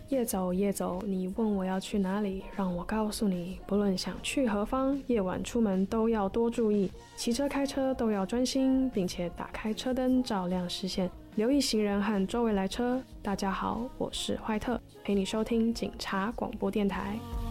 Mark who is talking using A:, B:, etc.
A: 夜走夜走，你问我要去哪里，让我告诉你，不论想去何方，夜晚出门都要多注意，骑车开车都要专心，并且打开车灯照亮视线，留意行人和周围来车。大家好，我是坏特，陪你收听警察广播电台。